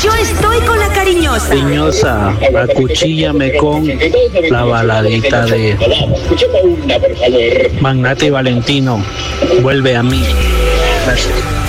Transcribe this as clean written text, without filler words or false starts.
Yo estoy con la cariñosa. Cariñosa, acuchíllame con la baladita de Magnate y Valentino. Vuelve a mí. Gracias.